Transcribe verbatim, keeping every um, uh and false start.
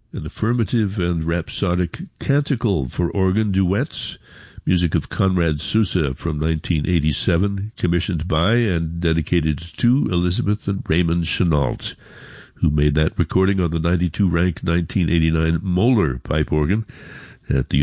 an affirmative and rhapsodic canticle for organ duets, music of Conrad Sousa from nineteen eighty-seven, commissioned by and dedicated to Elizabeth and Raymond Chenault, who made that recording on the ninety-two rank nineteen eighty-nine Moeller pipe organ at the